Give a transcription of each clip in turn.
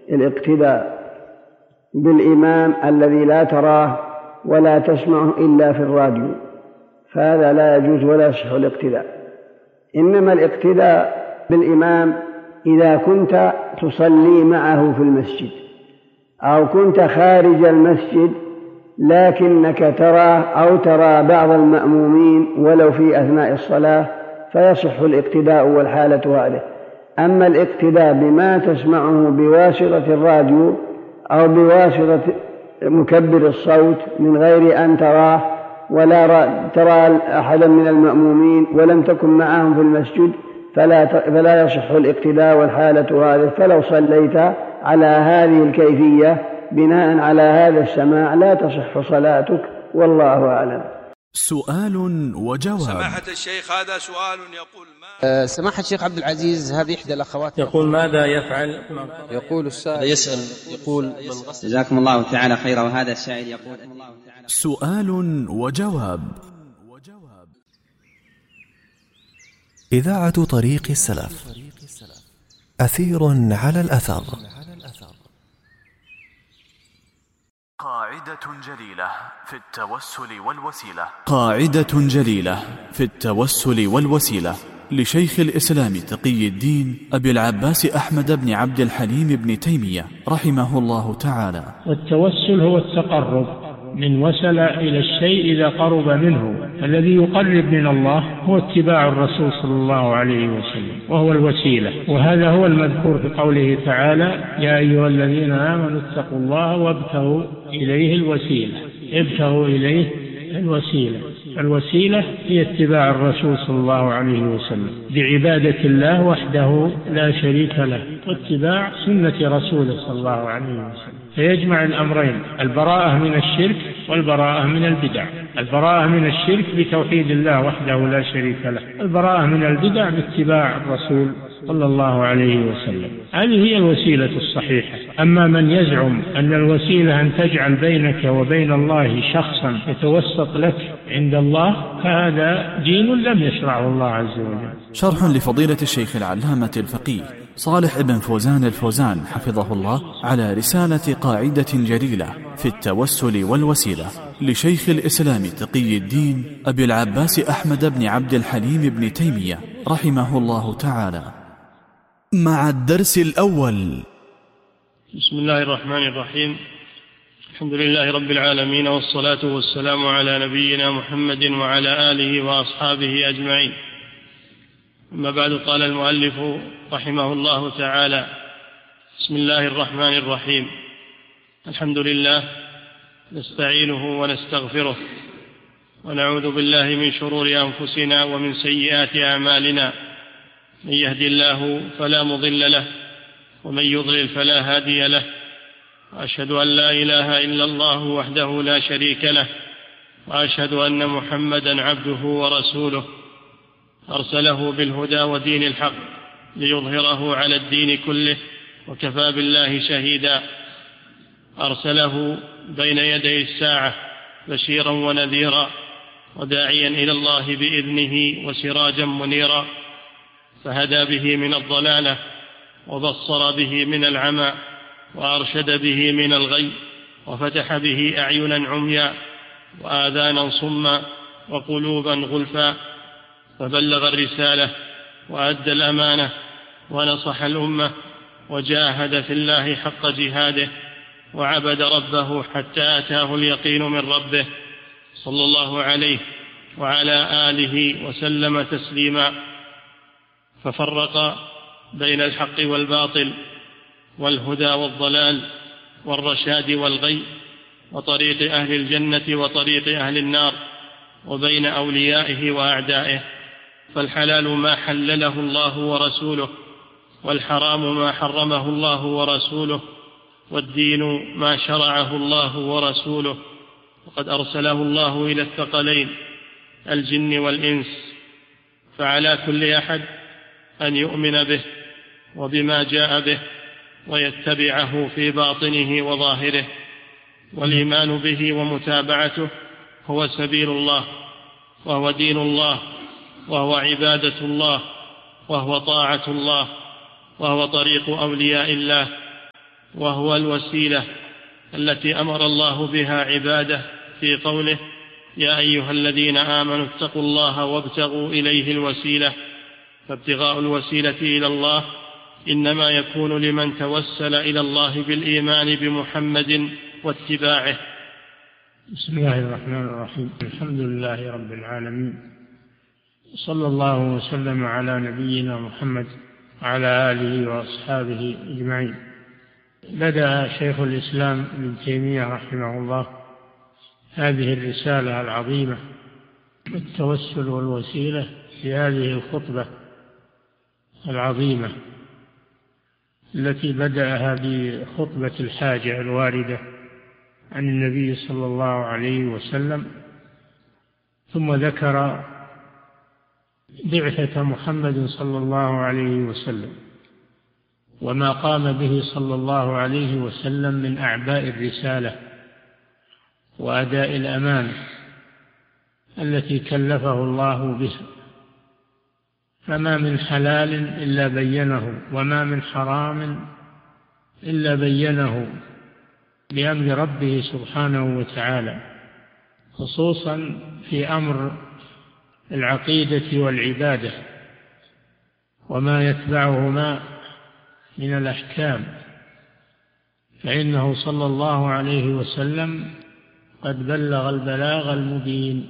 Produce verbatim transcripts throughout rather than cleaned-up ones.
الاقتداء بالإمام الذي لا تراه ولا تسمعه إلا في الراديو، فهذا لا يجوز ولا يصح الاقتداء. إنما الاقتداء بالإمام إذا كنت تصلي معه في المسجد أو كنت خارج المسجد لكنك تراه أو ترى بعض المأمومين ولو في أثناء الصلاة، فيصح الاقتداء والحالة هذه. أما الاقتداء بما تسمعه بواسطة الراديو أو بواسطة مكبر الصوت من غير أن تراه ولا ترى أحدا من المأمومين ولم تكن معهم في المسجد، فلا فلا يصح الاقتداء والحالة هذه. فلو صليت على هذه الكيفية بناء على هذا السماع لا تصح صلاتك، والله أعلم. سؤال وجواب. سماحة الشيخ، هذا سؤال يقول ما أه سماحة الشيخ عبد العزيز، هذه إحدى الأخوات يقول ماذا يفعل؟ يقول السائل يسأل يقول جزاكم الله تعالى خيرا. وهذا السائل يقول سؤال وجواب. إذاعة طريق السلف، أثير على الأثر. قاعدة جليلة في التوسل والوسيلة. قاعدة جليلة في التوسل والوسيلة لشيخ الإسلام تقي الدين أبي العباس أحمد بن عبد الحليم بن تيمية رحمه الله تعالى. والتوسل هو التقرب من وصل إلى الشيء إذا قرب منه. الذي يقرب من الله هو اتباع الرسول صلى الله عليه وسلم، وهو الوسيلة، وهذا هو المذكور في قوله تعالى: يا أيها الذين آمنوا اتقوا الله وابتغوا إليه الوسيلة. ابتغوا إليه الوسيلة. الوسيلة هي اتباع الرسول صلى الله عليه وسلم بعبادة الله وحده لا شريك له، واتباع سنة رسوله صلى الله عليه وسلم، فيجمع الأمرين: البراءة من الشرك والبراءة من البدع. البراءة من الشرك بتوحيد الله وحده لا شريك له، البراءة من البدع باتباع الرسول صلى الله عليه وسلم. هذه هي الوسيلة الصحيحة. أما من يزعم أن الوسيلة أن تجعل بينك وبين الله شخصا يتوسط لك عند الله، فهذا دين لم يشرعه الله عز وجل. شرح لفضيلة الشيخ العلامة الفقيه صالح بن فوزان الفوزان حفظه الله على رسالة قاعدة جليلة في التوسل والوسيلة لشيخ الإسلام تقي الدين أبي العباس أحمد بن عبد الحليم بن تيمية رحمه الله تعالى. مع الدرس الأول. بسم الله الرحمن الرحيم. الحمد لله رب العالمين، والصلاة والسلام على نبينا محمد وعلى آله وأصحابه أجمعين. أما بعد، قال المؤلف رحمه الله تعالى: بسم الله الرحمن الرحيم. الحمد لله نستعينه ونستغفره ونعوذ بالله من شرور أنفسنا ومن سيئات أعمالنا. من يهد الله فلا مضل له ومن يضلل فلا هادي له، وأشهد أن لا إله إلا الله وحده لا شريك له، وأشهد أن محمدا عبده ورسوله أرسله بالهدى ودين الحق ليظهره على الدين كله، وكفى بالله شهيدا. أرسله بين يدي الساعة بشيرا ونذيرا وداعيا إلى الله بإذنه وسراجا منيرا، فهدى به من الضلالة وبصر به من العمى وأرشد به من الغي، وفتح به أعينا عميا وآذانا صما وقلوبا غلفا، فبلغ الرسالة وأدى الأمانة ونصح الأمة وجاهد في الله حق جهاده وعبد ربه حتى أتاه اليقين من ربه، صلى الله عليه وعلى آله وسلم تسليما. ففرق بين الحق والباطل والهدى والضلال والرشاد والغي، وطريق أهل الجنة وطريق أهل النار، وبين أوليائه وأعدائه. فالحلال ما حلله الله ورسوله، والحرام ما حرمه الله ورسوله، والدين ما شرعه الله ورسوله. وقد أرسله الله إلى الثقلين الجن والإنس، فعلى كل أحد أن يؤمن به وبما جاء به ويتبعه في باطنه وظاهره. والإيمان به ومتابعته هو سبيل الله، وهو دين الله، وهو عبادة الله، وهو طاعة الله، وهو طريق أولياء الله. وهو الوسيلة التي أمر الله بها عباده في قوله: يا أيها الذين آمنوا اتقوا الله وابتغوا إليه الوسيلة. فابتغاء الوسيلة إلى الله إنما يكون لمن توسل إلى الله بالإيمان بمحمد واتباعه. بسم الله الرحمن الرحيم. الحمد لله رب العالمين، صلى الله وسلم على نبينا محمد وعلى آله وأصحابه أجمعين. بدأ شيخ الإسلام ابن تيمية رحمه الله هذه الرسالة العظيمة التوسل والوسيلة في هذه الخطبة العظيمة التي بدأها بخطبة الحاجة الواردة عن النبي صلى الله عليه وسلم، ثم ذكر بعثة محمد صلى الله عليه وسلم وما قام به صلى الله عليه وسلم من أعباء الرسالة وأداء الأمانة التي كلفه الله بها، فما من حلال إلا بينه، وما من حرام إلا بينه بأمر ربه سبحانه وتعالى، خصوصا في أمر العقيدة والعبادة وما يتبعهما من الأحكام، فإنه صلى الله عليه وسلم قد بلغ البلاغ المبين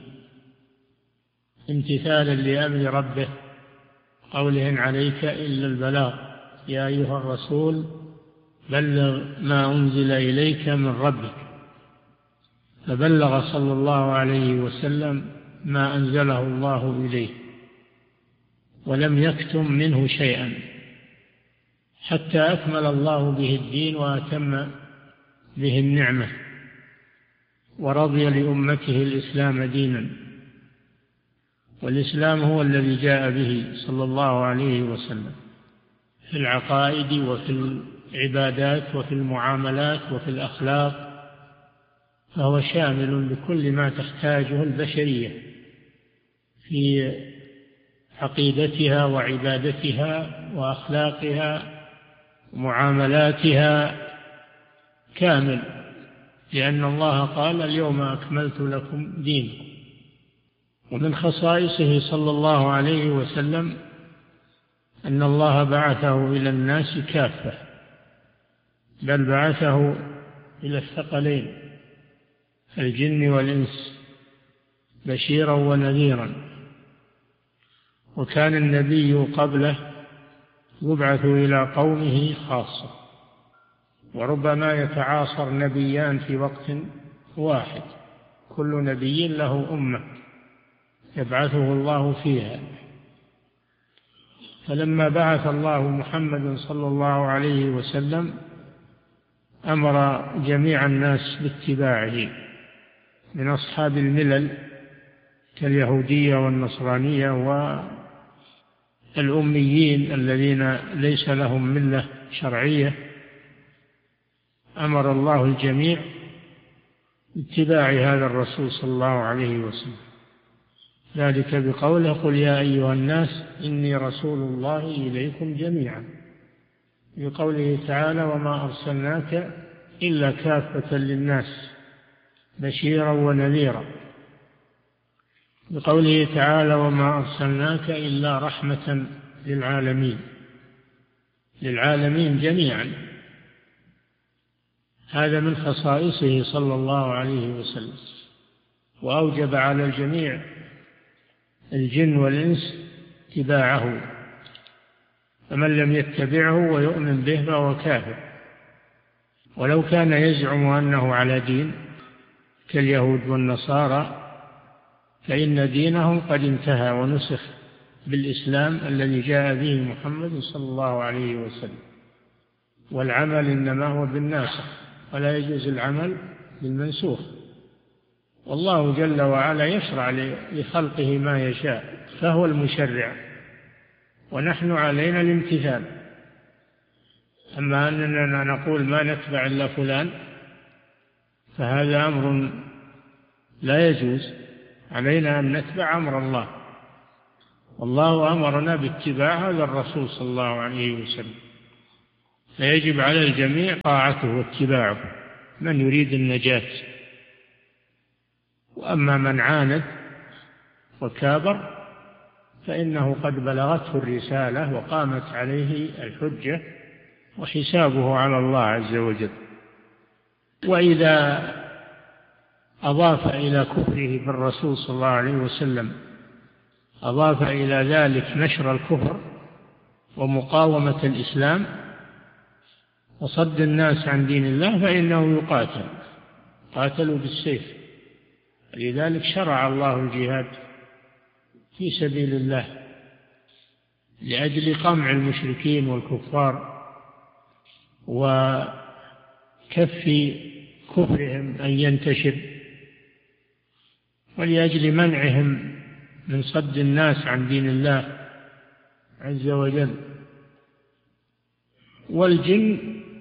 امتثالا لأمر ربه، قوله: عليك إلا البلاغ يا أيها الرسول بلغ ما أنزل إليك من ربك. فبلغ صلى الله عليه وسلم ما أنزله الله إليه ولم يكتم منه شيئا، حتى أكمل الله به الدين وأتم به النعمة، ورضي لأمته الإسلام دينا. والإسلام هو الذي جاء به صلى الله عليه وسلم في العقائد وفي العبادات وفي المعاملات وفي الأخلاق، فهو شامل لكل ما تحتاجه البشرية في عقيدتها وعبادتها وأخلاقها ومعاملاتها، كامل، لأن الله قال: اليوم أكملت لكم دينكم. ومن خصائصه صلى الله عليه وسلم أن الله بعثه إلى الناس كافة، بل بعثه إلى الثقلين الجن والإنس بشيرا ونذيرا. وكان النبي قبله يبعث إلى قومه خاصة، وربما يتعاصر نبيان في وقت واحد، كل نبي له أمة يبعثه الله فيها. فلما بعث الله محمد صلى الله عليه وسلم أمر جميع الناس باتباعه، من أصحاب الملل كاليهودية والنصرانية والأميين الذين ليس لهم ملة شرعية، أمر الله الجميع باتباع هذا الرسول صلى الله عليه وسلم، ذلك بقوله: قل يا أيها الناس إني رسول الله إليكم جميعا، بقوله تعالى: وما أرسلناك إلا كافة للناس بشيرا ونذيرا، بقوله تعالى: وما أرسلناك إلا رحمة للعالمين، للعالمين جميعا. هذا من خصائصه صلى الله عليه وسلم، وأوجب على الجميع الجن والإنس اتباعه، فمن لم يتبعه ويؤمن به فهو كافر، ولو كان يزعم أنه على دين كاليهود والنصارى فإن دينهم قد انتهى ونسخ بالإسلام الذي جاء به محمد صلى الله عليه وسلم. والعمل إنما هو بالناسخ، ولا يجوز العمل بالمنسوخ. والله جل وعلا يشرع لخلقه ما يشاء، فهو المشرع، ونحن علينا الامتثال. أما أننا نقول ما نتبع إلا فلان فهذا أمر لا يجوز، علينا أن نتبع أمر الله، والله أمرنا باتباع هذا الرسول صلى الله عليه وسلم. فيجب على الجميع طاعته واتباعه من يريد النجاة. وأما من عاند وكابر فإنه قد بلغته الرسالة وقامت عليه الحجة وحسابه على الله عز وجل. وإذا أضاف إلى كفره بالرسول صلى الله عليه وسلم أضاف إلى ذلك نشر الكفر ومقاومة الإسلام وصد الناس عن دين الله فإنه يقاتل، قاتلوا بالسيف. لذلك شرع الله الجهاد في سبيل الله لأجل قمع المشركين والكفار وكف كفرهم أن ينتشر، ولأجل منعهم من صد الناس عن دين الله عز وجل. والجن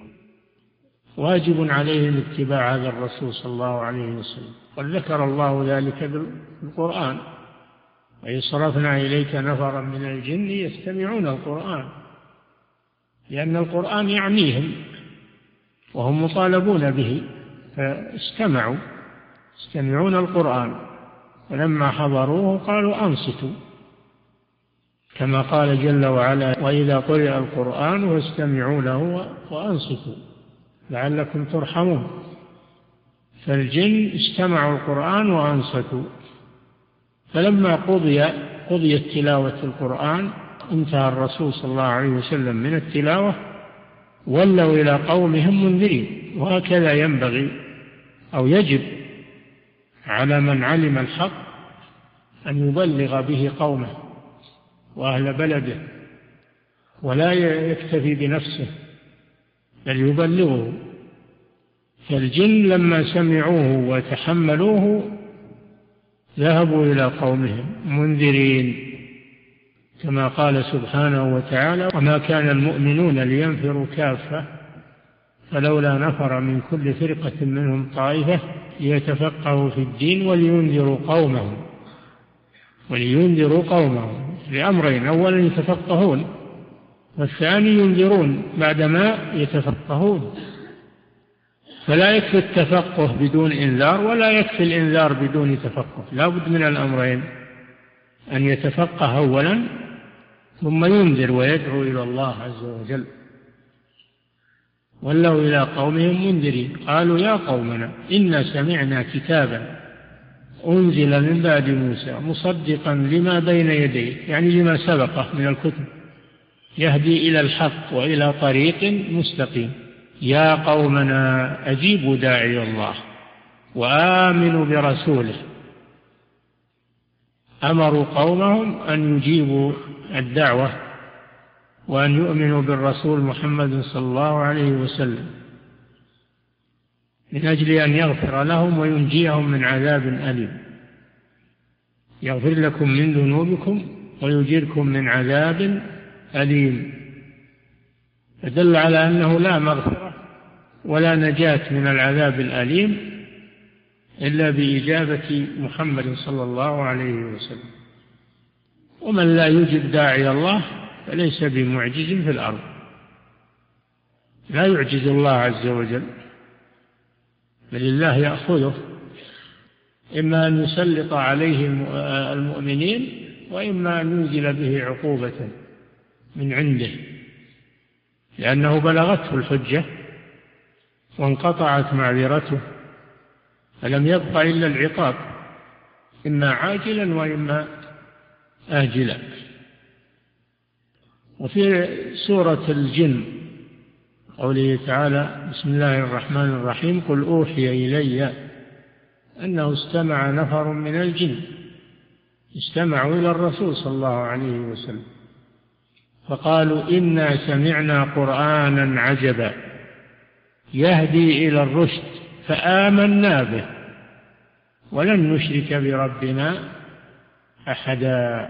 واجب عليهم اتباع هذا الرسول صلى الله عليه وسلم، قد ذكر الله ذلك في القرآن: وإذ صرفنا إليك نفرا من الجن يستمعون القرآن، لأن القرآن يعنيهم وهم مطالبون به فاستمعوا يستمعون القرآن، فلما حضروه قالوا أنصتوا، كما قال جل وعلا: وإذا قرئ القرآن فاستمعوا له وأنصتوا لعلكم ترحمون. فالجن استمعوا القرآن وأنصتوا، فلما قضي قضيت تلاوة القرآن انتهى الرسول صلى الله عليه وسلم من التلاوة ولوا إلى قومهم منذرين. وهكذا ينبغي أو يجب على من علم الحق أن يبلغ به قومه وأهل بلده، ولا يكتفي بنفسه بل يبلغه. فالجن لما سمعوه وتحملوه ذهبوا إلى قومهم منذرين، كما قال سبحانه وتعالى: وما كان المؤمنون لينفروا كافة فلولا نفر من كل فرقة منهم طائفة ليتفقهوا في الدين ولينذروا قومهم ولينذروا قومهم لأمرين: أولا يتفقهون، والثاني ينذرون بعدما يتفقهون. فلا يكفي التفقه بدون إنذار، ولا يكفي الإنذار بدون تفقه، لا بد من الأمرين: أن يتفقه أولا ثم ينذر ويدعو إلى الله عز وجل. ولوا إلى قومهم منذرين قالوا: يا قومنا إنا سمعنا كتابا أنزل من بعد موسى مصدقا لما بين يديه، يعني لما سبقه من الكتب، يهدي إلى الحق وإلى طريق مستقيم. يا قومنا أجيبوا داعي الله وآمنوا برسوله. أمروا قومهم أن يجيبوا الدعوة وأن يؤمنوا بالرسول محمد صلى الله عليه وسلم من أجل أن يغفر لهم وينجيهم من عذاب أليم، يغفر لكم من ذنوبكم ويجيركم من عذاب أليم. فدل على أنه لا مغفرة ولا نجاة من العذاب الأليم إلا بإجابة محمد صلى الله عليه وسلم. ومن لا يجب داعي الله فليس بمعجز في الأرض، لا يعجز الله عز وجل، بل الله يأخذه، إما أن يسلط عليه المؤمنين وإما أن ينزل به عقوبة من عنده، لأنه بلغته الحجة وانقطعت معذرته، فلم يبق إلا العقاب إما عاجلا وإما آجلا. وفي سورة الجن قوله تعالى: بسم الله الرحمن الرحيم: قل أوحي إلي أنه استمع نفر من الجن استمعوا إلى الرسول صلى الله عليه وسلم فقالوا إنا سمعنا قرآنا عجبا يهدي إلى الرشد فآمنا به ولن نشرك بربنا أحدا.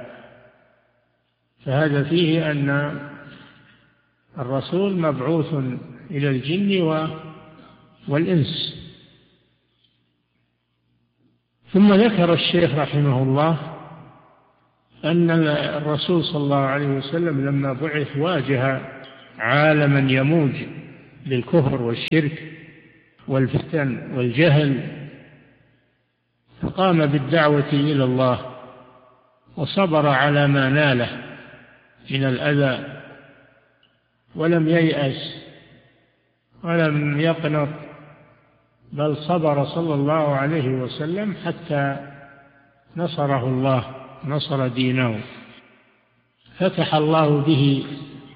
فهذا فيه أن الرسول مبعوث إلى الجن والإنس. ثم ذكر الشيخ رحمه الله أن الرسول صلى الله عليه وسلم لما بعث واجه عالما يموج بالكفر والشرك والفتن والجهل، فقام بالدعوة إلى الله وصبر على ما ناله من الأذى ولم ييأس ولم يقنط، بل صبر صلى الله عليه وسلم حتى نصره الله، نصر دينه، فتح الله به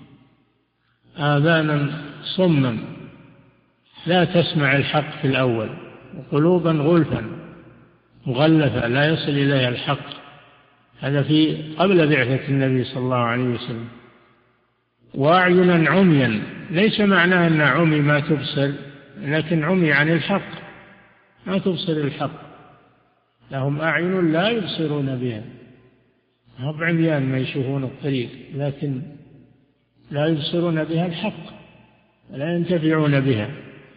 آذانا صما لا تسمع الحق في الأول، وقلوبا غلفا مغلفة لا يصل إليها الحق. هذا في قبل بعثة النبي صلى الله عليه وسلم. وأعينا عميا، ليس معناه أن عمي ما تبصر، لكن عمي عن الحق، ما تبصر الحق. لهم أعين لا يبصرون بها، هم عميان ما يشوفون الطريق، لكن لا يبصرون بها الحق، لا ينتفعون بها.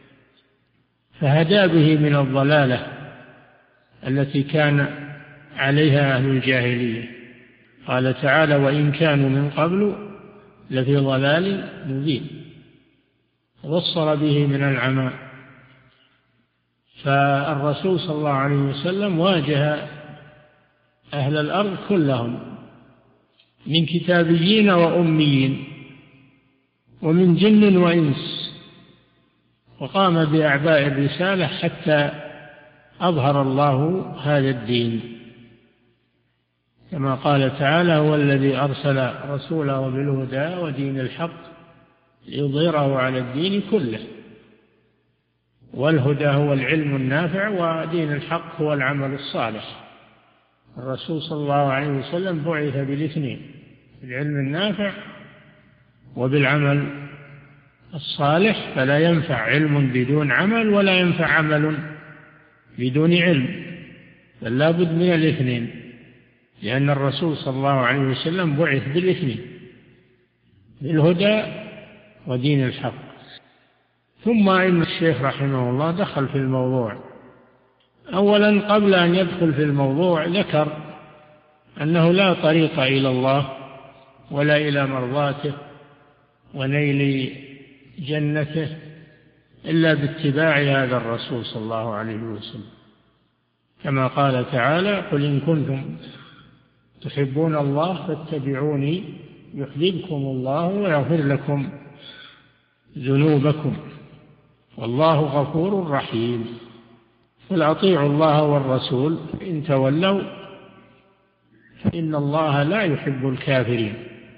فهدى به من الضلالة التي كان عليها أهل الجاهلية. قال تعالى: وإن كانوا من قبل لفي ضلال مبين، وصر به من العمى. فالرسول صلى الله عليه وسلم واجه أهل الأرض كلهم، من كتابيين وأميين ومن جن وإنس، وقام بأعباء الرسالة حتى أظهر الله هذا الدين، كما قال تعالى: هو الذي أرسل رسوله بالهدى ودين الحق ليظهره على الدين كله. والهدى هو العلم النافع، ودين الحق هو العمل الصالح. الرسول صلى الله عليه وسلم بعث بالاثنين، بالعلم النافع وبالعمل الصالح، فلا ينفع علم بدون عمل، ولا ينفع عمل بدون علم، بل لا بد من الاثنين، لأن الرسول صلى الله عليه وسلم بعث بالاثنين، بالهدى ودين الحق. ثم إن الشيخ رحمه الله دخل في الموضوع. أولا قبل أن يدخل في الموضوع ذكر أنه لا طريق إلى الله ولا إلى مرضاته ونيل جنته إلا باتباع هذا الرسول صلى الله عليه وسلم، كما قال تعالى: قل إن كنتم تحبون الله فاتبعوني يحببكم الله ويغفر لكم ذنوبكم والله غفور رحيم. قل أطيعوا الله والرسول إن تولوا فإن الله لا يحب الكافرين.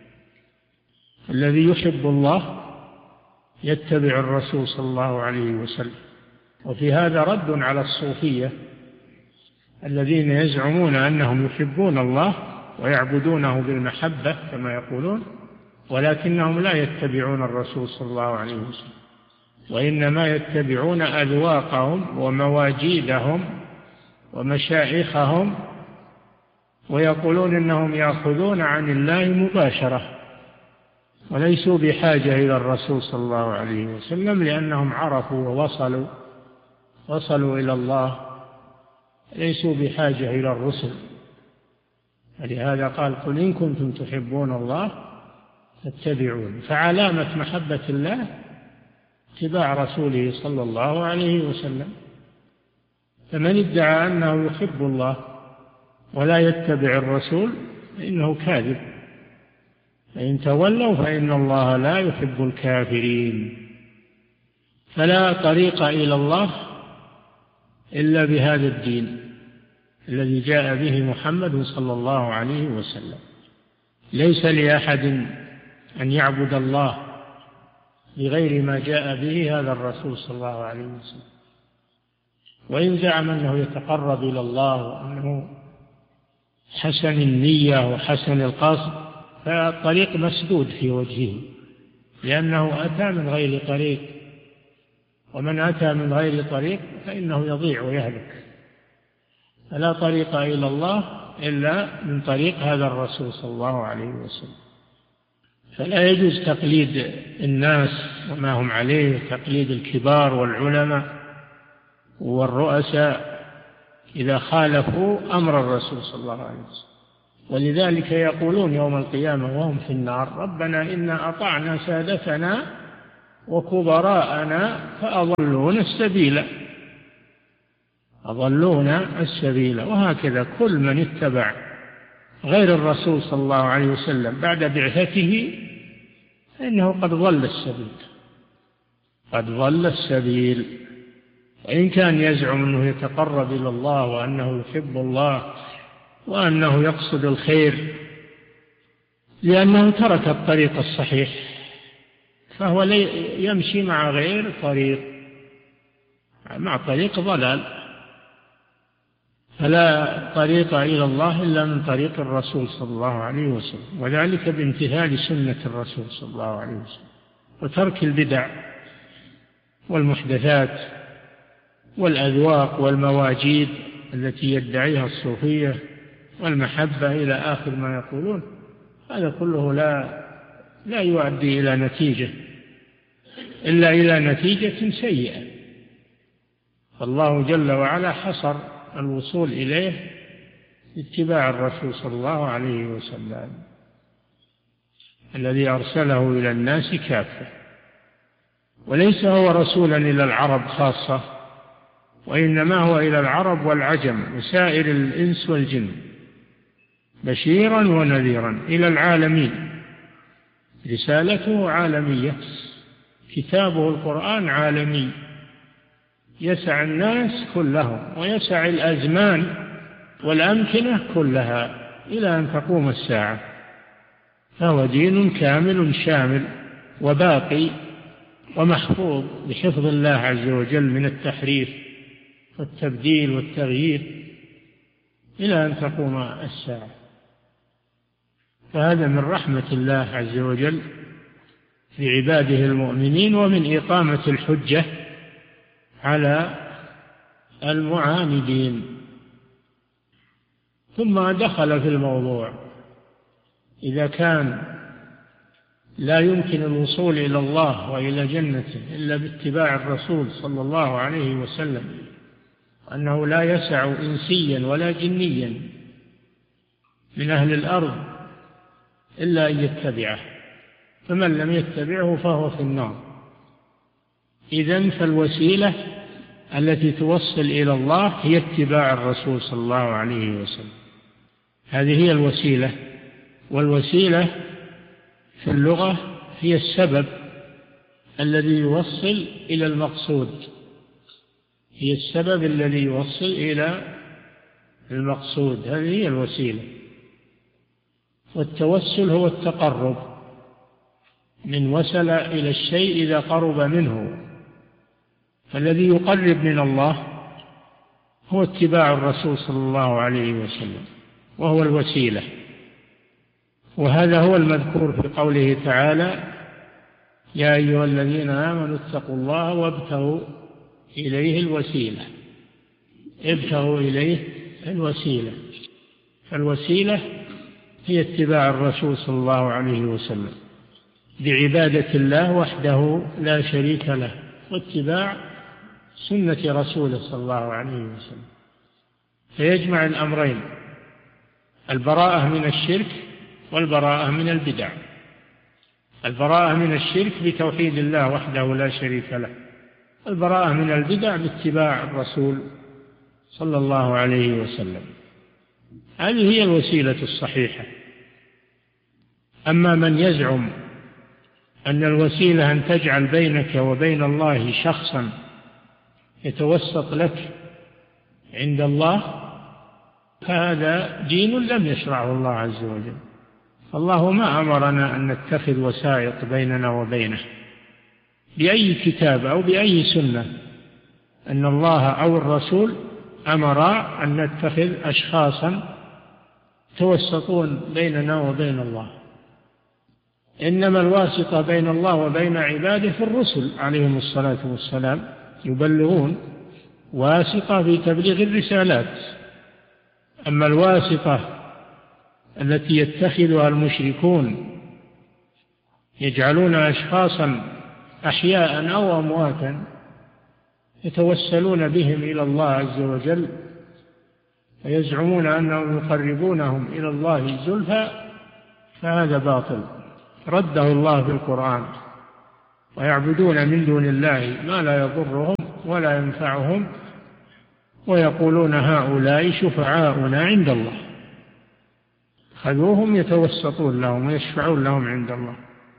الذي يحب الله يتبع الرسول صلى الله عليه وسلم. وفي هذا رد على الصوفية الذين يزعمون أنهم يحبون الله ويعبدونه بالمحبة كما يقولون، ولكنهم لا يتبعون الرسول صلى الله عليه وسلم، وإنما يتبعون أذواقهم ومواجيدهم ومشايخهم، ويقولون إنهم يأخذون عن الله مباشرة، وليسوا بحاجة إلى الرسول صلى الله عليه وسلم، لأنهم عرفوا ووصلوا وصلوا إلى الله، ليسوا بحاجة إلى الرسل. ولهذا قال: قل إن كنتم تحبون الله فاتبعون. فعلامة محبة الله اتباع رسوله صلى الله عليه وسلم. فمن ادعى أنه يحب الله ولا يتبع الرسول فإنه كاذب. فإن تولوا فإن الله لا يحب الكافرين. فلا طريق إلى الله إلا بهذا الدين الذي جاء به محمد صلى الله عليه وسلم. ليس لأحد أن يعبد الله بغير ما جاء به هذا الرسول صلى الله عليه وسلم. وإن زعم أنه يتقرب إلى الله وأنه حسن النية وحسن القصد فالطريق مسدود في وجهه، لأنه أتى من غير طريق، ومن أتى من غير طريق فإنه يضيع ويهلك. فلا طريق إلى الله إلا من طريق هذا الرسول صلى الله عليه وسلم. فلا يجوز تقليد الناس وما هم عليه، تقليد الكبار والعلماء والرؤساء إذا خالفوا أمر الرسول صلى الله عليه وسلم، ولذلك يقولون يوم القيامة وهم في النار: ربنا إنا أطعنا سادتنا وكبراءنا فأضلونا السبيل أضلونا السبيل. وهكذا كل من اتبع غير الرسول صلى الله عليه وسلم بعد بعثته إنه قد ضل السبيل قد ضل السبيل. وإن كان يزعم أنه يتقرب إلى الله وأنه يحب الله وأنه يقصد الخير لأنه ترك الطريق الصحيح، فهو يمشي مع غير طريق، مع طريق ضلال. فلا طريق إلى الله إلا من طريق الرسول صلى الله عليه وسلم، وذلك بامتثال سنة الرسول صلى الله عليه وسلم وترك البدع والمحدثات والأذواق والمواجيد التي يدعيها الصوفية والمحبة إلى آخر ما يقولون. هذا كله لا لا يؤدي إلى نتيجة إلا إلى نتيجة سيئة. فالله جل وعلا حصر الوصول إليه اتباع الرسول صلى الله عليه وسلم الذي أرسله إلى الناس كافة، وليس هو رسولا إلى العرب خاصة، وإنما هو إلى العرب والعجم وسائر الإنس والجن بشيرا ونذيرا إلى العالمين. رسالته عالمية، كتابه القرآن عالمي يسع الناس كلهم ويسع الأزمان والأمكنة كلها إلى أن تقوم الساعة. فهو دين كامل شامل وباقي ومحفوظ بحفظ الله عز وجل من التحريف والتبديل والتغيير إلى أن تقوم الساعة. فهذا من رحمة الله عز وجل في عباده المؤمنين ومن إقامة الحجة على المعاندين. ثم دخل في الموضوع: إذا كان لا يمكن الوصول إلى الله وإلى جنته إلا باتباع الرسول صلى الله عليه وسلم، أنه لا يسع إنسيا ولا جنيا من أهل الأرض إلا أن يتبعه، فمن لم يتبعه فهو في النار. إذن فالوسيلة التي توصل إلى الله هي اتباع الرسول صلى الله عليه وسلم. هذه هي الوسيلة، والوسيلة في اللغة هي السبب الذي يوصل إلى المقصود، هي السبب الذي يوصل إلى المقصود، هذه هي الوسيلة. والتوسل هو التقرب، من وصل إلى الشيء إذا قرب منه. فالذي يقرب من الله هو اتباع الرسول صلى الله عليه وسلم، وهو الوسيلة. وهذا هو المذكور في قوله تعالى: يا أيها الذين آمنوا اتقوا الله وابتغوا إليه الوسيلة. ابتغوا إليه الوسيلة. فالوسيلة هي اتباع الرسول صلى الله عليه وسلم بعبادة الله وحده لا شريك له، واتباع سنة رسوله صلى الله عليه وسلم. فيجمع الأمرين: البراءة من الشرك والبراءة من البدع. البراءة من الشرك بتوحيد الله وحده لا شريك له، البراءة من البدع باتباع الرسول صلى الله عليه وسلم. هذه هي الوسيلة الصحيحة. أما من يزعم أن الوسيلة أن تجعل بينك وبين الله شخصا يتوسط لك عند الله، هذا دين لم يشرعه الله عز وجل. الله ما أمرنا أن نتخذ وسائط بيننا وبينه بأي كتاب أو بأي سنة، أن الله أو الرسول أمر أن نتخذ أشخاصا توسطون بيننا وبين الله. إنما الواسطة بين الله وبين عباده في الرسل عليهم الصلاة والسلام، يبلغون، واسطة في تبليغ الرسالات. أما الواسطة التي يتخذها المشركون يجعلون أشخاصا أحياء أو أمواتا يتوسلون بهم إلى الله عز وجل ويزعمون أنهم يقربونهم إلى الله زلفى، فهذا باطل رده الله في القرآن. ويعبدون من دون الله ما لا يضرهم ولا ينفعهم ويقولون هؤلاء شفعاؤنا عند الله، خذوهم يتوسطون لهم ويشفعون لهم عند الله.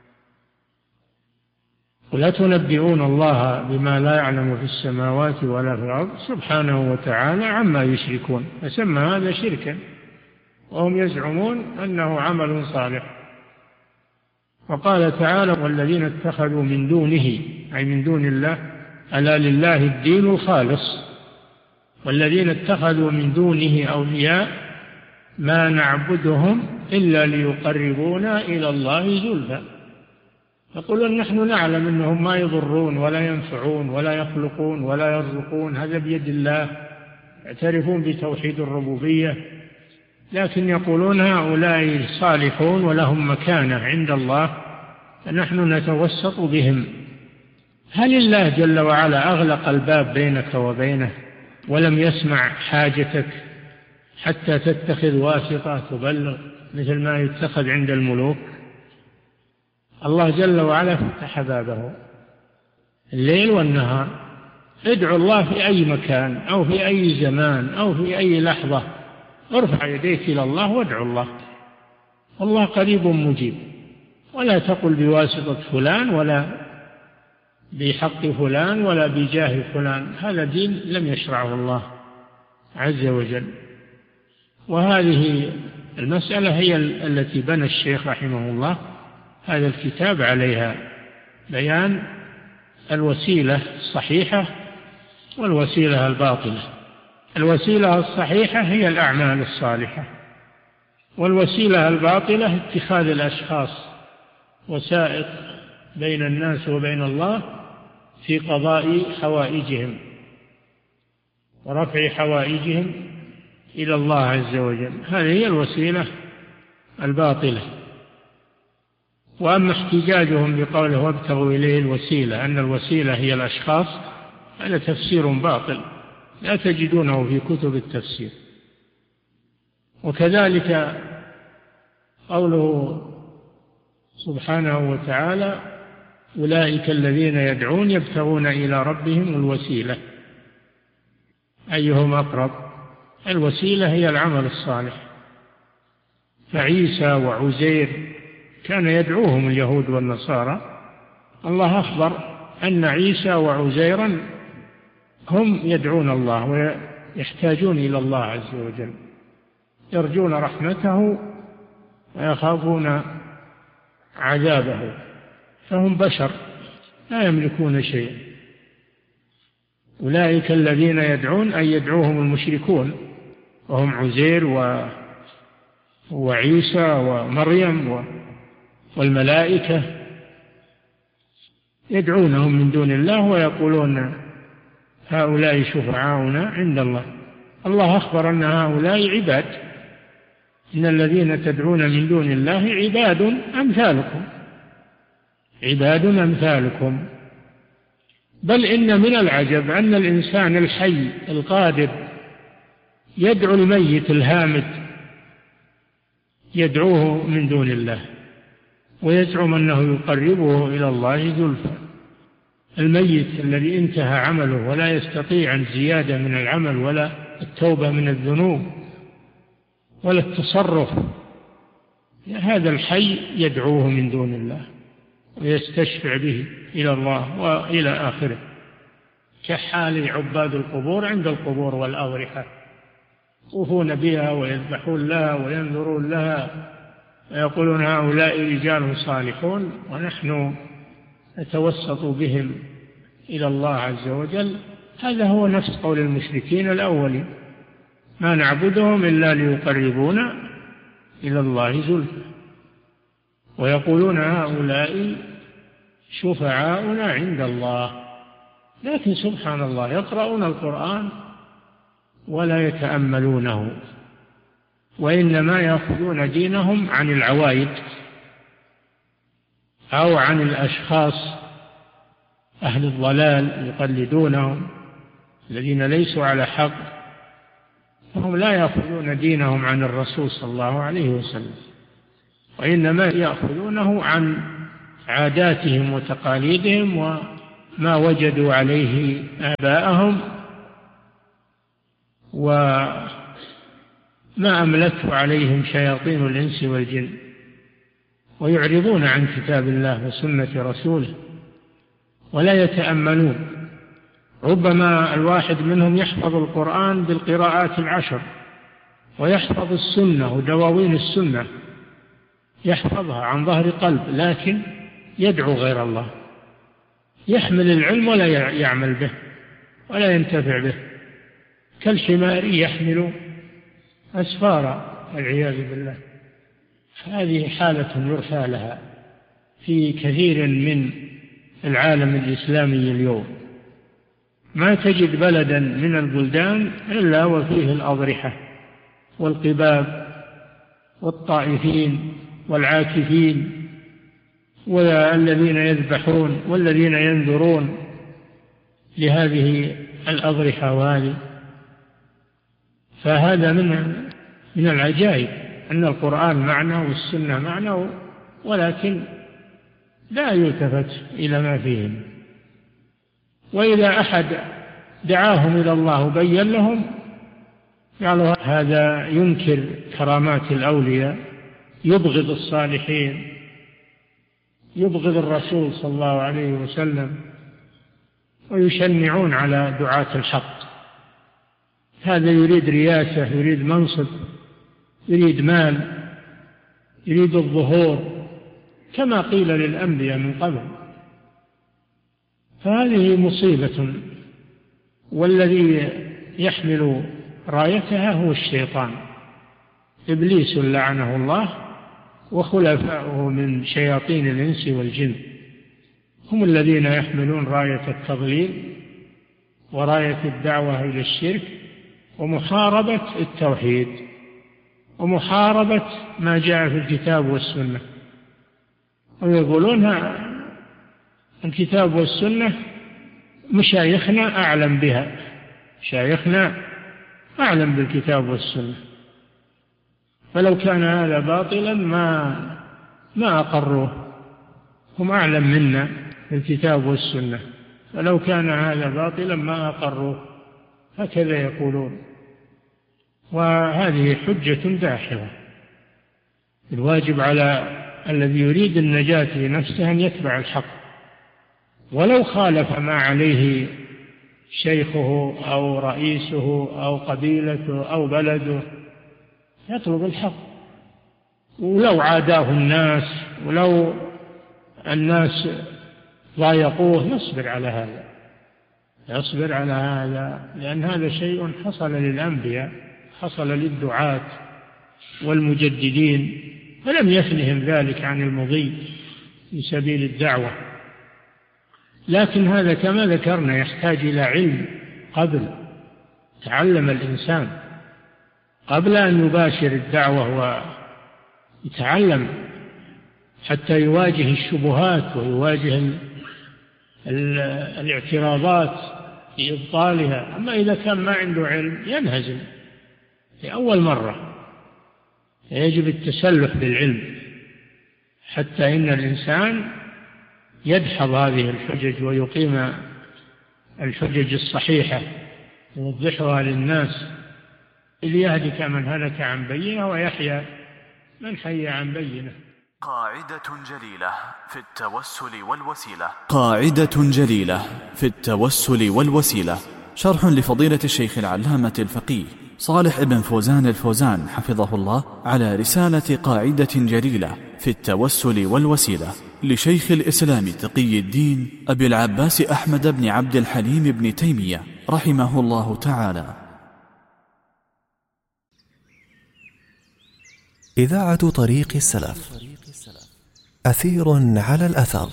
ولا تنبئون الله بما لا يعلم في السماوات ولا في الأرض سبحانه وتعالى عما يشركون، فسمى هذا شركا وهم يزعمون أنه عمل صالح. وقال تعالى والذين اتخذوا من دونه أي من دون الله ألا لله الدين الخالص، والذين اتخذوا من دونه أولياء ما نعبدهم إلا ليقربونا إلى الله زلفى. يقولون نحن نعلم أنهم ما يضرون ولا ينفعون ولا يخلقون ولا يرزقون، هذا بيد الله، يعترفون بتوحيد الربوبية، لكن يقولون هؤلاء صالحون ولهم مكانة عند الله فنحن نتوسط بهم. هل الله جل وعلا أغلق الباب بينك وبينه ولم يسمع حاجتك حتى تتخذ واسطة تبلغ مثل ما يتخذ عند الملوك؟ الله جل وعلا فتح بابه الليل والنهار. ادعو الله في أي مكان أو في أي زمان أو في أي لحظة، ارفع يديك إلى الله وادعو الله، والله قريب مجيب. ولا تقل بواسطة فلان ولا بحق فلان ولا بجاه فلان، هذا دين لم يشرعه الله عز وجل. وهذه المسألة هي التي بنى الشيخ رحمه الله هذا الكتاب عليها، بيان الوسيلة الصحيحة والوسيلة الباطلة. الوسيلة الصحيحة هي الأعمال الصالحة، والوسيلة الباطلة اتخاذ الأشخاص وسائط بين الناس وبين الله في قضاء حوائجهم ورفع حوائجهم إلى الله عز وجل، هذه هي الوسيلة الباطلة. وأما احتجاجهم بقوله وابتغوا إليه الوسيلة أن الوسيلة هي الأشخاص، هذا تفسير باطل لا تجدونه في كتب التفسير. وكذلك قوله سبحانه وتعالى أولئك الذين يدعون يبتغون إلى ربهم الوسيلة، أيهم أقرب؟ الوسيلة هي العمل الصالح. فعيسى وعزير كان يدعوهم اليهود والنصارى، الله أخبر أن عيسى وعزيرا هم يدعون الله ويحتاجون إلى الله عز وجل، يرجون رحمته ويخافون عذابه، فهم بشر لا يملكون شيئا. أولئك الذين يدعون أي يدعوهم المشركون وهم عزير و... وعيسى ومريم والملائكة، يدعونهم من دون الله ويقولون هؤلاء شفعاؤنا عند الله. الله أخبر أن هؤلاء عباد، إن الذين تدعون من دون الله عباد أمثالكم عباد أمثالكم. بل إن من العجب أن الإنسان الحي القادر يدعو الميت الهامد، يدعوه من دون الله ويزعم أنه يقربه إلى الله زلفى. الميت الذي انتهى عمله ولا يستطيع الزيادة من العمل ولا التوبة من الذنوب ولا التصرف، هذا الحي يدعوه من دون الله ويستشفع به إلى الله وإلى آخره، كحال عباد القبور عند القبور والأضرحة، يطوفون بها ويذبحون لها وينذرون لها ويقولون هؤلاء رجال صالحون ونحن نتوسط بهم إلى الله عز وجل. هذا هو نفس قول المشركين الأولين، ما نعبدهم إلا ليقربونا إلى الله زلفى، ويقولون هؤلاء شفعاؤنا عند الله. لكن سبحان الله يقرؤون القرآن ولا يتأملونه، وإنما يأخذون دينهم عن العوايد أو عن الأشخاص أهل الضلال يقلدونهم الذين ليسوا على حق، هم لا يأخذون دينهم عن الرسول صلى الله عليه وسلم، وإنما يأخذونه عن عاداتهم وتقاليدهم وما وجدوا عليه آباءهم وما أملته عليهم شياطين الإنس والجن، ويعرضون عن كتاب الله وسنة رسوله ولا يتأملون. ربما الواحد منهم يحفظ القرآن بالقراءات العشر، ويحفظ السنة ودواوين السنة يحفظها عن ظهر قلب، لكن يدعو غير الله، يحمل العلم ولا يعمل به ولا ينتفع به، كالحمار يحمل أسفارا والعياذ بالله. هذه حالة يرثى لها في كثير من العالم الإسلامي اليوم. ما تجد بلدا من البلدان إلا وفيه الأضرحة والقباب والطائفين والعاكفين والذين يذبحون والذين ينذرون لهذه الأضرحة وهذه. فهذا من من العجائب أن القرآن معنا والسنة معنا، ولكن لا يلتفت إلى ما فيهم. وإذا أحد دعاهم إلى الله وبين لهم قالوا هذا ينكر كرامات الأولياء، يبغض الصالحين، يبغض الرسول صلى الله عليه وسلم، ويشنعون على دعاة الحق. هذا يريد رياسة، يريد منصب، يريد مال، يريد الظهور، كما قيل للأنبياء من قبل. فهذه مصيبة، والذي يحمل رايتها هو الشيطان، إبليس لعنه الله وخلفاؤه من شياطين الإنس والجن، هم الذين يحملون راية التضليل وراية الدعوة إلى الشرك ومحاربة التوحيد ومحاربة ما جاء في الكتاب والسنة. ويقولون الكتاب والسنة مشايخنا أعلم بها، مشايخنا أعلم بالكتاب والسنة، فلو كان هذا باطلا ما ما أقروه، هم أعلم منا بالكتاب والسنة، فلو كان هذا باطلا ما أقروه، هكذا يقولون. وهذه حجة داحضة. الواجب على الذي يريد النجاة لنفسه أن يتبع الحق، ولو خالف ما عليه شيخه أو رئيسه أو قبيلته أو بلده، يطلب الحق. ولو عاداه الناس ولو الناس ضايقوه يصبر على هذا، يصبر على هذا، لأن هذا شيء حصل للأنبياء، حصل للدعاة والمجددين، فلم يثنهم ذلك عن المضي في سبيل الدعوة. لكن هذا كما ذكرنا يحتاج إلى علم قبل، تعلم الإنسان قبل أن يباشر الدعوة، ويتعلم حتى يواجه الشبهات ويواجه الاعتراضات في إبطالها. أما إذا كان ما عنده علم ينهزم في أول مرة. يجب التسلح بالعلم حتى إن الإنسان يدحض هذه الحجج ويقيم الحجج الصحيحة يوضحها للناس، ليهلك من هلك عن بينة ويحيى من حي عن بينة. قاعدة جليلة في التوسل والوسيلة. قاعدة جليلة في التوسل والوسيلة، شرح لفضيلة الشيخ العلامة الفقيه صالح بن فوزان الفوزان حفظه الله على رسالة قاعدة جليلة في التوسل والوسيلة لشيخ الإسلام تقي الدين أبي العباس أحمد بن عبد الحليم بن تيمية رحمه الله تعالى. إذاعة طريق السلف، أثير على الأثر.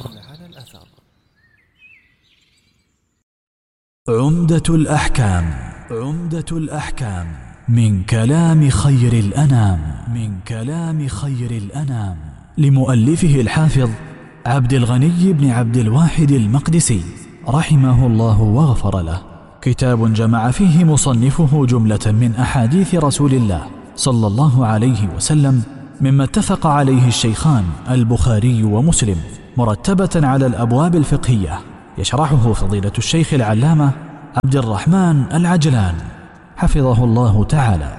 عمدة الأحكام. عمدة الأحكام من كلام خير الأنام. من كلام خير الأنام لمؤلفه الحافظ عبد الغني بن عبد الواحد المقدسي رحمه الله واغفر له. كتاب جمع فيه مصنفه جملة من أحاديث رسول الله صلى الله عليه وسلم مما اتفق عليه الشيخان البخاري ومسلم مرتبة على الأبواب الفقهية، يشرحه فضيلة الشيخ العلامة عبد الرحمن العجلان حفظه الله تعالى.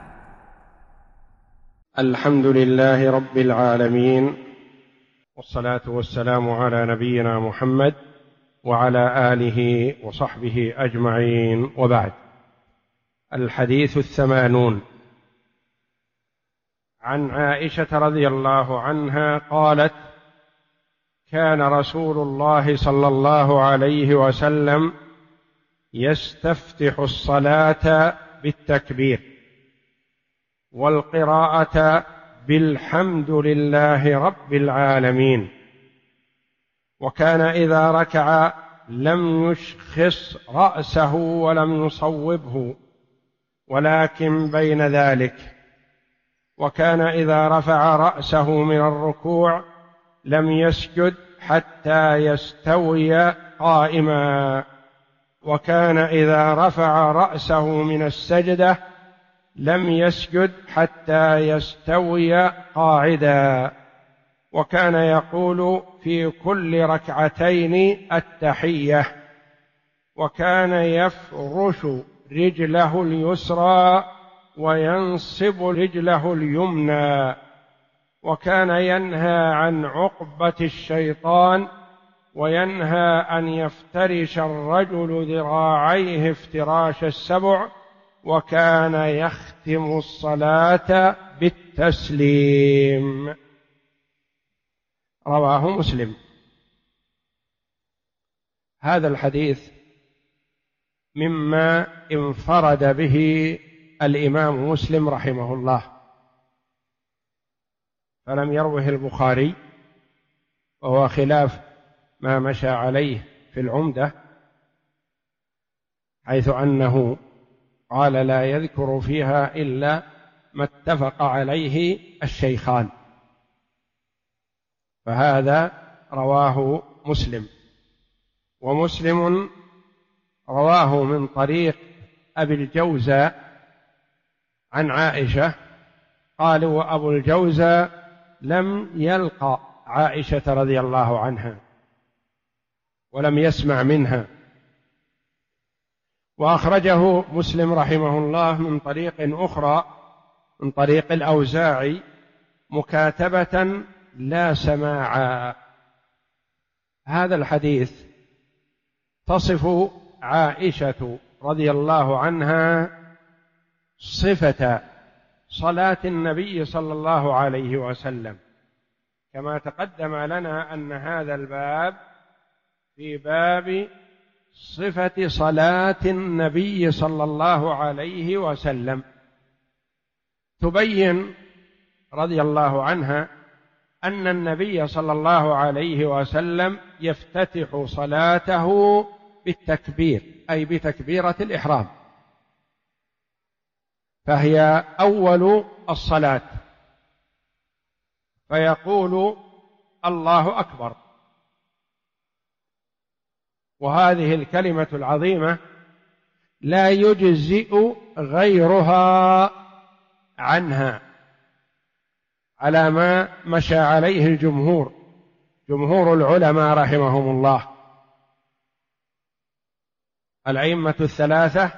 الحمد لله رب العالمين، والصلاة والسلام على نبينا محمد وعلى آله وصحبه أجمعين، وبعد. الحديث الثمانون. عن عائشة رضي الله عنها قالت: كان رسول الله صلى الله عليه وسلم يستفتح الصلاة بالتكبير والقراءة بالحمد لله رب العالمين، وكان إذا ركع لم يشخص رأسه ولم يصوبه ولكن بين ذلك، وكان إذا رفع رأسه من الركوع لم يسجد حتى يستوي قائما، وكان إذا رفع رأسه من السجدة لم يسجد حتى يستوي قاعدا، وكان يقول في كل ركعتين التحية، وكان يفرش رجله اليسرى وينصب رجله اليمنى، وكان ينهى عن عقبة الشيطان، وينهى أن يفترش الرجل ذراعيه افتراش السبع، وكان يختم الصلاة بالتسليم. رواه مسلم. هذا الحديث مما انفرد به الإمام مسلم رحمه الله، فلم يروه البخاري، وهو خلاف ما مشى عليه في العمدة، حيث أنه قال لا يذكر فيها إلا ما اتفق عليه الشيخان، فهذا رواه مسلم. ومسلم رواه من طريق أبي الجوزى عن عائشة، قال: وأبو الجوزى لم يلقى عائشة رضي الله عنها ولم يسمع منها. وأخرجه مسلم رحمه الله من طريق أخرى من طريق الأوزاعي مكاتبة لا سماعا. هذا الحديث تصف عائشة رضي الله عنها صفة صلاة النبي صلى الله عليه وسلم، كما تقدم لنا أن هذا الباب في باب صفة صلاة النبي صلى الله عليه وسلم، تبين رضي الله عنها أن النبي صلى الله عليه وسلم يفتتح صلاته بالتكبير، أي بتكبيرة الإحرام، فهي أول الصلاة، فيقول الله أكبر. وهذه الكلمة العظيمة لا يجزئ غيرها عنها، على ما مشى عليه الجمهور، جمهور العلماء رحمهم الله، الأئمة الثلاثة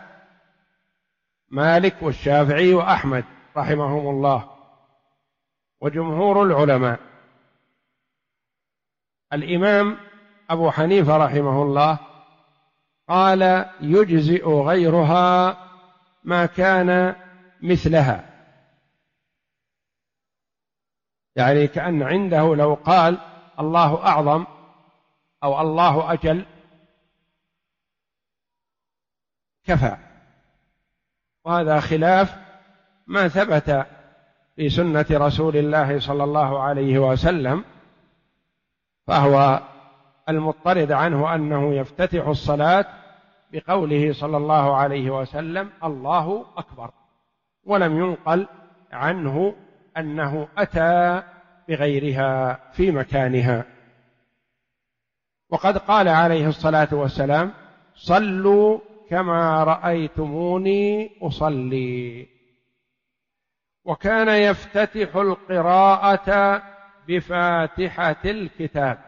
مالك والشافعي وأحمد رحمهم الله، وجمهور العلماء. الإمام أبو حنيفة رحمه الله قال: يجزئ غيرها ما كان مثلها، يعني كأن عنده لو قال الله أعظم أو الله أجل كفى، وهذا خلاف ما ثبت في سنة رسول الله صلى الله عليه وسلم، فهو المضطرد عنه أنه يفتتح الصلاة بقوله صلى الله عليه وسلم الله أكبر، ولم ينقل عنه أنه أتى بغيرها في مكانها. وقد قال عليه الصلاة والسلام: صلوا كما رأيتموني أصلي. وكان يفتتح القراءة بفاتحة الكتاب،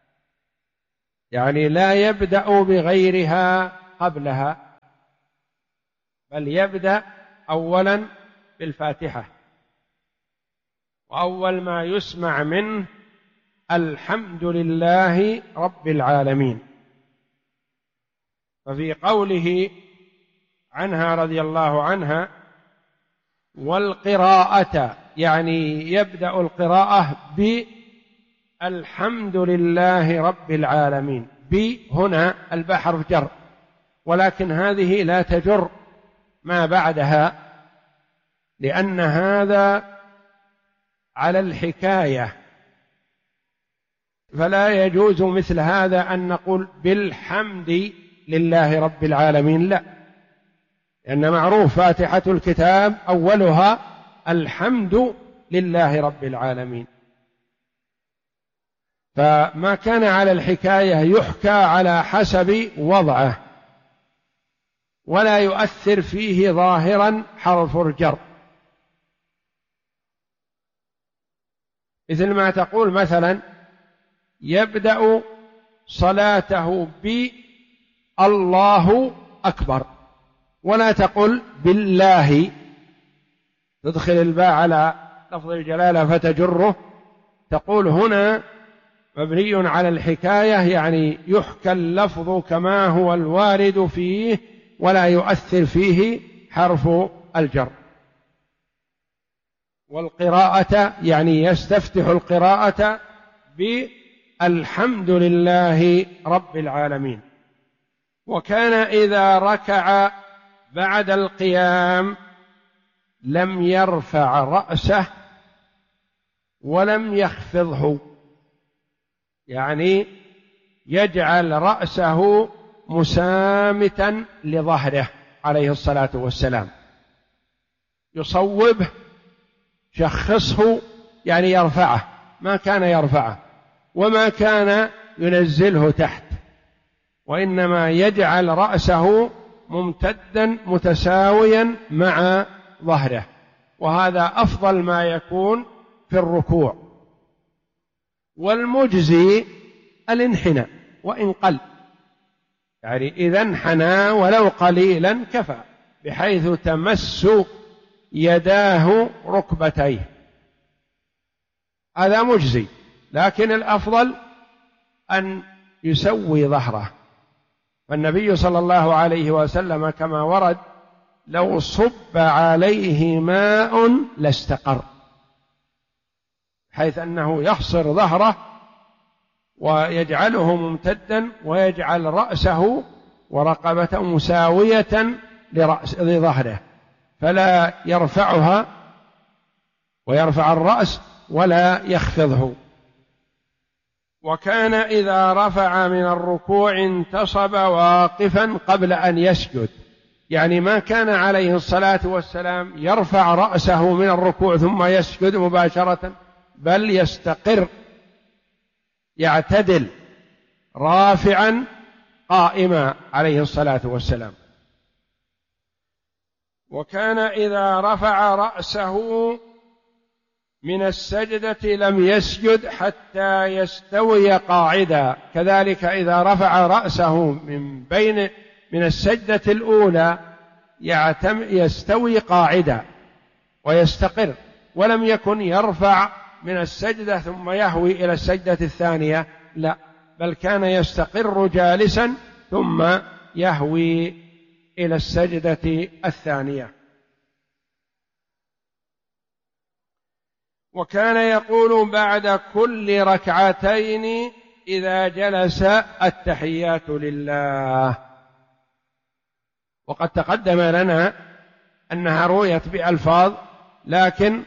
يعني لا يبدأ بغيرها قبلها، بل يبدأ أولا بالفاتحة، وأول ما يسمع منه الحمد لله رب العالمين. ففي قوله عنها رضي الله عنها والقراءة، يعني يبدأ القراءة بالحمد لله رب العالمين. ب هنا الباء حرف جر، ولكن هذه لا تجر ما بعدها، لأن هذا على الحكاية، فلا يجوز مثل هذا أن نقول بالحمد لله رب العالمين، لا، لأن معروف فاتحة الكتاب أولها الحمد لله رب العالمين. فما كان على الحكاية يحكى على حسب وضعه، ولا يؤثر فيه ظاهرا حرف الجر، مثل ما تقول مثلا يبدأ صلاته بالله أكبر، ولا تقل بالله، تدخل الباء على لفظ الجلالة فتجره، تقول هنا مبني على الحكاية، يعني يحكى اللفظ كما هو الوارد فيه ولا يؤثر فيه حرف الجر. والقراءة يعني يستفتح القراءة بالحمد لله رب العالمين. وكان إذا ركع بعد القيام لم يرفع رأسه ولم يخفضه، يعني يجعل رأسه مسامتا لظهره عليه الصلاة والسلام، يصوبه، يشخصه، يعني يرفعه، ما كان يرفعه وما كان ينزله تحت، وإنما يجعل رأسه ممتدا متساويا مع ظهره، وهذا أفضل ما يكون في الركوع. والمجزي الانحناء وإن قل، يعني إذا انحنى ولو قليلا كفى، بحيث تمس يداه ركبتيه، هذا مجزي. لكن الأفضل أن يسوي ظهره، والنبي صلى الله عليه وسلم كما ورد لو صب عليه ماء لاستقر، حيث أنه يحصر ظهره ويجعله ممتدا، ويجعل رأسه ورقبته مساوية لرأس لظهره، فلا يرفعها ويرفع الرأس ولا يخفضه. وكان إذا رفع من الركوع انتصب واقفا قبل أن يسجد، يعني ما كان عليه الصلاة والسلام يرفع رأسه من الركوع ثم يسجد مباشرة، بل يستقر، يعتدل رافعا قائما عليه الصلاة والسلام. وكان إذا رفع رأسه من السجدة لم يسجد حتى يستوي قاعدا، كذلك إذا رفع رأسه من بين من السجدة الأولى يستوي قاعدا ويستقر، ولم يكن يرفع من السجدة ثم يهوي إلى السجدة الثانية، لا، بل كان يستقر جالسا ثم يهوي إلى السجدة الثانية. وكان يقول بعد كل ركعتين إذا جلس التحيات لله. وقد تقدم لنا أنها رويت بألفاظ، لكن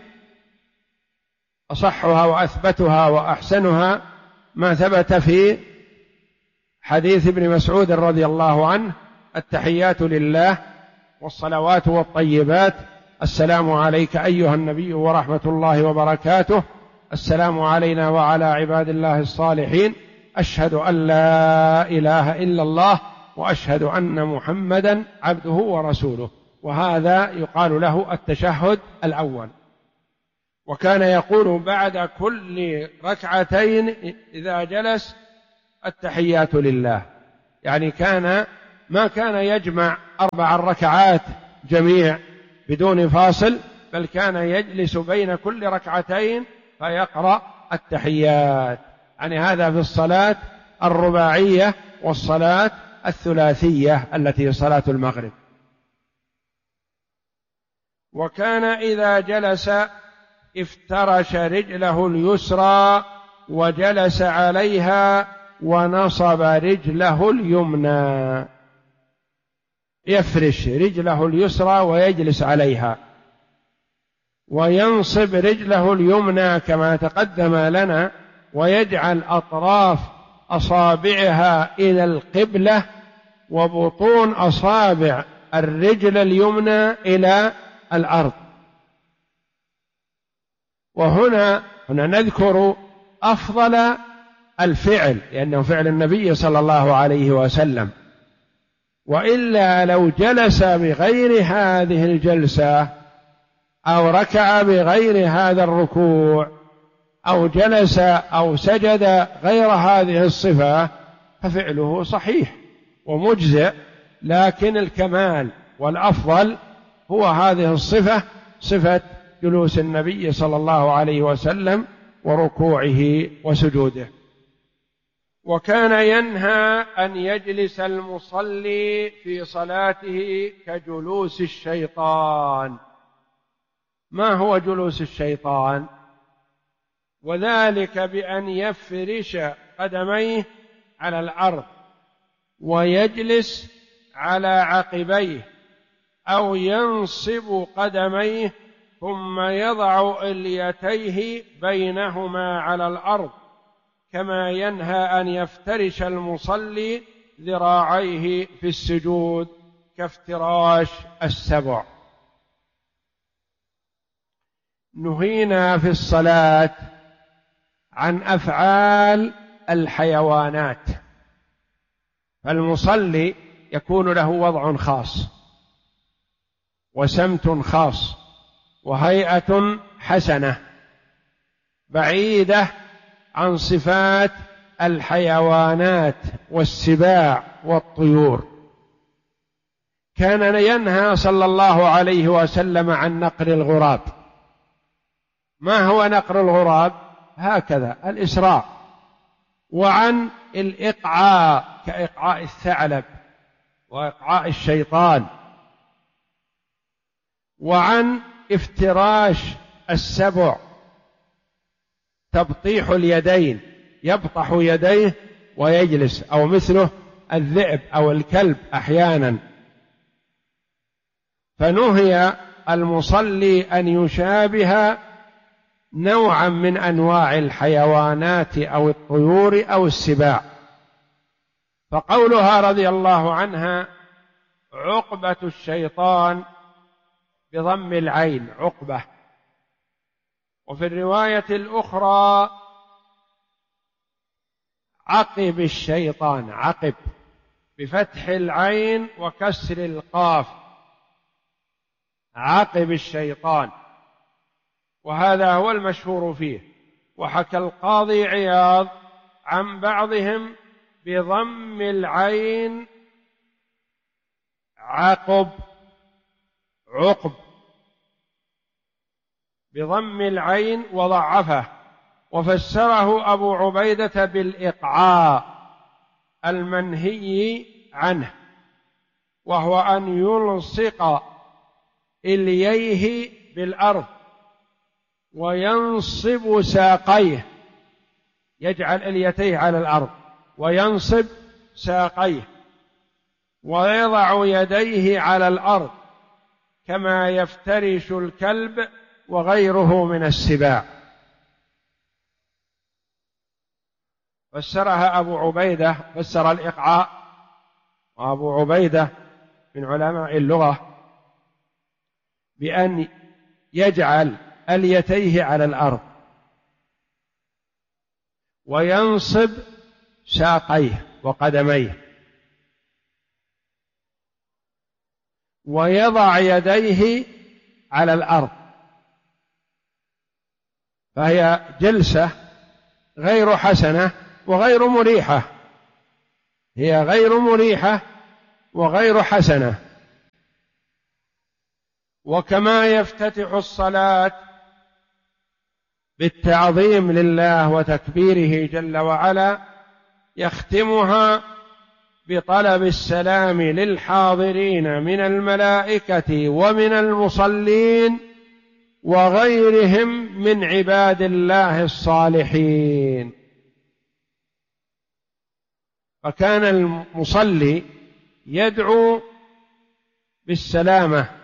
أصحها وأثبتها وأحسنها ما ثبت في حديث ابن مسعود رضي الله عنه: التحيات لله والصلوات والطيبات، السلام عليك أيها النبي ورحمة الله وبركاته، السلام علينا وعلى عباد الله الصالحين، أشهد أن لا إله إلا الله وأشهد أن محمدا عبده ورسوله، وهذا يقال له التشهد الأول. وكان يقول بعد كل ركعتين إذا جلس التحيات لله، يعني كان ما كان يجمع أربع ركعات جميع بدون فاصل، بل كان يجلس بين كل ركعتين فيقرأ التحيات. يعني هذا في الصلاة الرباعية والصلاة الثلاثية التي هي صلاة المغرب. وكان إذا جلس افترش رجله اليسرى وجلس عليها ونصب رجله اليمنى، يفرش رجله اليسرى ويجلس عليها، وينصب رجله اليمنى كما تقدم لنا، ويجعل أطراف أصابعها إلى القبلة وبطون أصابع الرجل اليمنى إلى الأرض. وهنا هنا نذكر أفضل الفعل لأنه فعل النبي صلى الله عليه وسلم، وإلا لو جلس بغير هذه الجلسة أو ركع بغير هذا الركوع أو جلس أو سجد غير هذه الصفة ففعله صحيح ومجزئ، لكن الكمال والأفضل هو هذه الصفة، صفة جلوس النبي صلى الله عليه وسلم وركوعه وسجوده. وكان ينهى أن يجلس المصلي في صلاته كجلوس الشيطان. ما هو جلوس الشيطان؟ وذلك بأن يفرش قدميه على الأرض ويجلس على عقبيه، أو ينصب قدميه ثم يضع إليتيه بينهما على الأرض، كما ينهى أن يفترش المصلي ذراعيه في السجود كافتراش السبع. نهينا في الصلاة عن أفعال الحيوانات، فالمصلي يكون له وضع خاص وسمت خاص وهيئة حسنة بعيدة عن صفات الحيوانات والسباع والطيور. كان ينهى صلى الله عليه وسلم عن نقر الغراب. ما هو نقر الغراب؟ هكذا الإسراع. وعن الإقعاء كإقعاء الثعلب وإقعاء الشيطان. وعن افتراش السبع، تبطيح اليدين، يبطح يديه ويجلس، أو مثله الذئب أو الكلب أحيانا. فنهي المصلي أن يشابه نوعا من أنواع الحيوانات أو الطيور أو السباع. فقولها رضي الله عنها عقبة الشيطان بضم العين عقبة، وفي الرواية الأخرى عقب الشيطان، عقب بفتح العين وكسر القاف، عقب الشيطان، وهذا هو المشهور فيه. وحكى القاضي عياض عن بعضهم بضم العين عقب، عقب بضم العين وضعفه، وفسره أبو عبيدة بالإقعاء المنهي عنه، وهو أن يلصق إليه بالأرض وينصب ساقيه، يجعل إليتيه على الأرض وينصب ساقيه ويضع يديه على الأرض كما يفترش الكلب وغيره من السباع. فسرها أبو عبيدة، فسر الإقعاء وأبو عبيدة من علماء اللغة بأن يجعل أليتيه على الأرض وينصب ساقيه وقدميه ويضع يديه على الأرض، فهي جلسة غير حسنة وغير مريحة، هي غير مريحة وغير حسنة. وكما يفتتح الصلاة بالتعظيم لله وتكبيره جل وعلا، يختمها بطلب السلام للحاضرين من الملائكة ومن المصلين وغيرهم من عباد الله الصالحين. فكان المصلي يدعو بالسلامة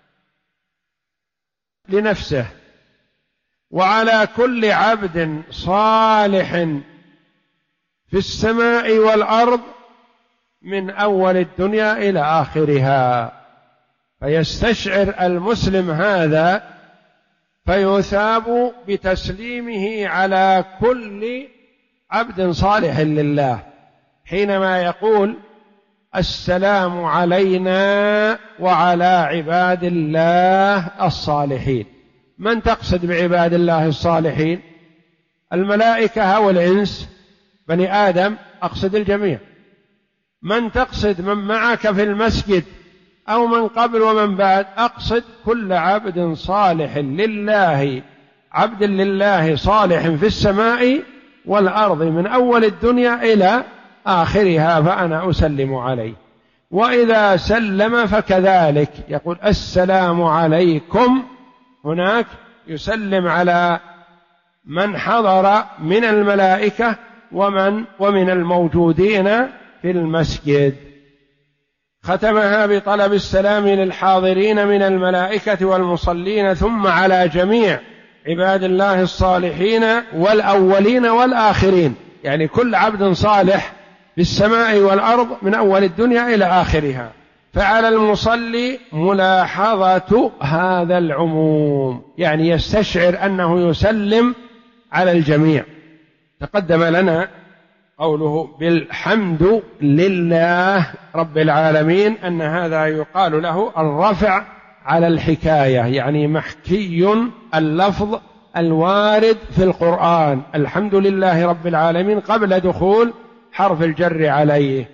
لنفسه وعلى كل عبد صالح في السماء والأرض من أول الدنيا إلى آخرها، فيستشعر المسلم هذا فيثاب بتسليمه على كل عبد صالح لله، حينما يقول السلام علينا وعلى عباد الله الصالحين. من تقصد بعباد الله الصالحين؟ الملائكة أو الإنس؟ بني آدم؟ أقصد الجميع. من تقصد؟ من معك في المسجد أو من قبل ومن بعد؟ أقصد كل عبد صالح لله، عبد لله صالح في السماء والأرض من أول الدنيا إلى آخرها، فأنا أسلم عليه. وإذا سلم فكذلك يقول السلام عليكم، هناك يسلم على من حضر من الملائكة ومن ومن الموجودين في المسجد. ختمها بطلب السلام للحاضرين من الملائكة والمصلين، ثم على جميع عباد الله الصالحين والأولين والآخرين، يعني كل عبد صالح في السماء والأرض من أول الدنيا إلى آخرها. فعلى المصلي ملاحظة هذا العموم، يعني يستشعر أنه يسلم على الجميع. تقدم لنا قوله بالحمد لله رب العالمين، أن هذا يقال له الرفع على الحكاية، يعني محكي اللفظ الوارد في القرآن، الحمد لله رب العالمين قبل دخول حرف الجر عليه.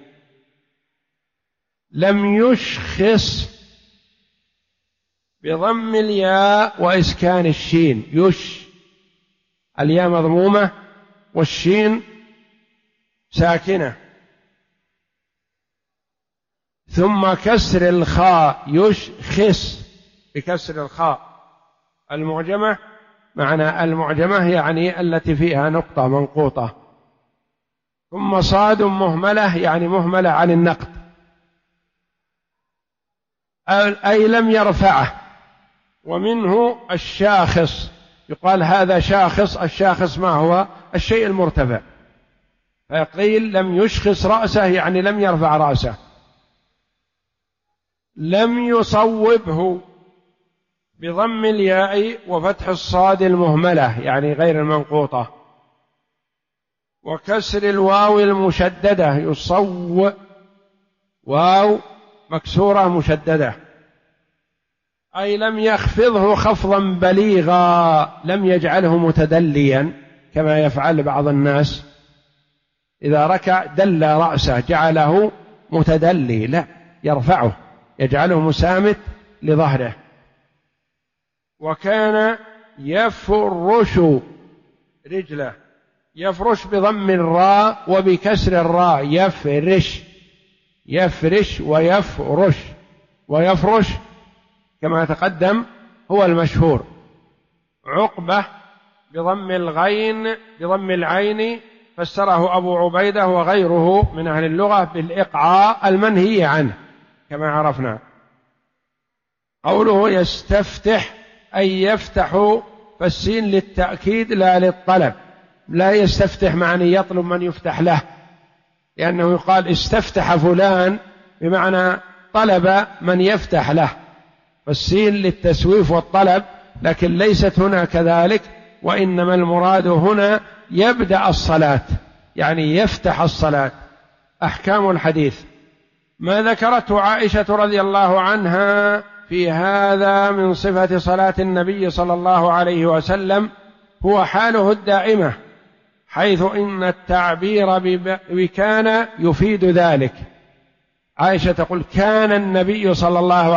لم يشخص بضم الياء وإسكان الشين، يش الياء مضمومة والشين ساكنة، ثم كسر الخاء، يشخص بكسر الخاء المعجمة، معنى المعجمة يعني التي فيها نقطة منقوطة، ثم صاد مهملة يعني مهملة عن النقط، أي لم يرفعه. ومنه الشاخص، يقال هذا شاخص، الشاخص ما هو؟ الشيء المرتفع، فقيل لم يشخص رأسه يعني لم يرفع رأسه. لم يصوبه بضم الياء وفتح الصاد المهملة يعني غير المنقوطة، وكسر الواو المشددة، يصو واو مكسورة مشددة، أي لم يخفضه خفضا بليغا، لم يجعله متدليا كما يفعل بعض الناس، إذا ركع دل رأسه جعله متدلي، لا، يرفعه يجعله مسامت لظهره. وكان يفرش رجله، يفرش بضم الراء وبكسر الراء، يفرش، يفرش ويفرش، ويفرش كما تقدم هو المشهور. عقبة بضم الغين بضم العين، فسره أبو عبيدة وغيره من أهل اللغة بالإقعاء المنهي عنه كما عرفنا. قوله يستفتح أي يفتح، فالسين للتأكيد لا للطلب، لا يستفتح معني يطلب من يفتح له، لأنه يقال استفتح فلان بمعنى طلب من يفتح له، فالسين للتسويف والطلب، لكن ليست هنا كذلك، وإنما المراد هنا يبدأ الصلاة، يعني يفتح الصلاة. أحكام الحديث: ما ذكرته عائشة رضي الله عنها في هذا من صفة صلاة النبي صلى الله عليه وسلم هو حاله الدائمة، حيث إن التعبير بكان يفيد ذلك. عائشة تقول: كان النبي صلى الله